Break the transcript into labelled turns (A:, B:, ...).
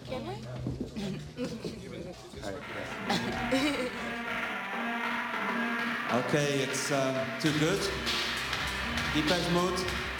A: Can we?
B: Okay, it's too good. Depeche Mode.